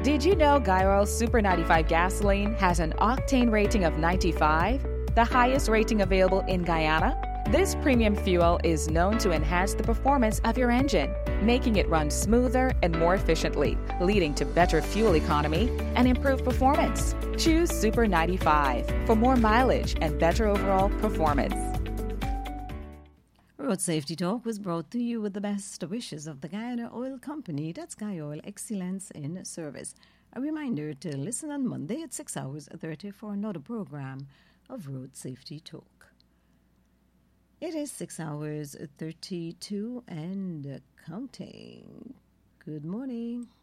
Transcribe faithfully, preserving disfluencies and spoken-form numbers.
Did you know Guy Super ninety-five gasoline has an octane rating of ninety-five, the highest rating available in Guyana? This premium fuel is known to enhance the performance of your engine, making it run smoother and more efficiently, leading to better fuel economy and improved performance. Choose Super ninety-five for more mileage and better overall performance. Road Safety Talk was brought to you with the best wishes of the Guyana Oil Company. That's Guy Oil Excellence in Service. A reminder to listen on Monday at six hours thirty for another program of Road Safety Talk. It is six hours thirty-two and counting. Good morning.